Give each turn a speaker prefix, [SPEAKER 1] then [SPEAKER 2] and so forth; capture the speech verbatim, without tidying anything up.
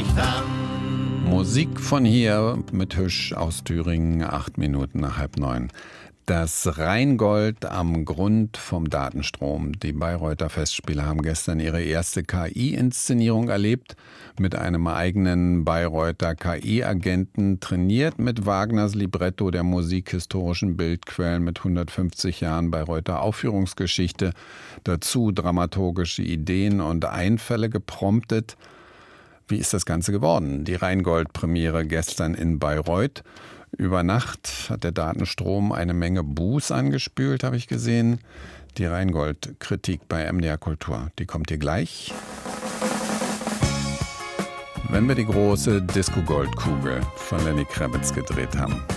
[SPEAKER 1] nicht an.
[SPEAKER 2] Musik von hier mit Hüsch aus Thüringen, acht Minuten nach halb neun. Das Rheingold am Grund vom Datenstrom. Die Bayreuther Festspiele haben gestern ihre erste K I-Inszenierung erlebt. Mit einem eigenen Bayreuther K I-Agenten, trainiert mit Wagners Libretto der musikhistorischen Bildquellen mit hundertfünfzig Jahren Bayreuther Aufführungsgeschichte. Dazu dramaturgische Ideen und Einfälle gepromptet. Wie ist das Ganze geworden? Die Rheingold-Premiere gestern in Bayreuth. Über Nacht hat der Datenstrom eine Menge Buß angespült, habe ich gesehen. Die Rheingold-Kritik bei M D R Kultur, die kommt hier gleich. Wenn wir die große Disco-Goldkugel von Lenny Kravitz gedreht haben.